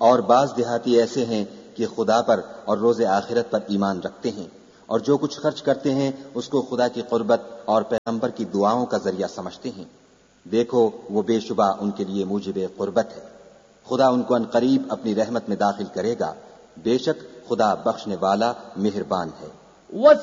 और बाज देहाती ऐसे हैं कि खुदा पर और रोज़े आखिरत पर ईमान रखते हैं और जो कुछ खर्च करते हैं उसको खुदा की कुर्बत और पैगंबर की दुआओं का जरिया समझते हैं। देखो वो बेशुबा उनके लिए मूजिबे कुर्बत है। खुदा उनको अनकरीब अपनी रहमत में दाखिल करेगा। बेशक खुदा बख्शने वाला मेहरबान है।